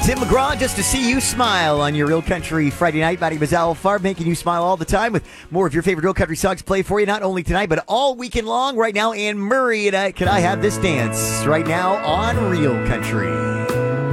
Tim McGraw, just to see you smile on your Real Country Friday night. Matty Mazzal Farb making you smile all the time with more of your favorite Real Country songs played for you, not only tonight, but all weekend long. Right now, Anne Murray and Can I Have This Dance? Right now on Real Country.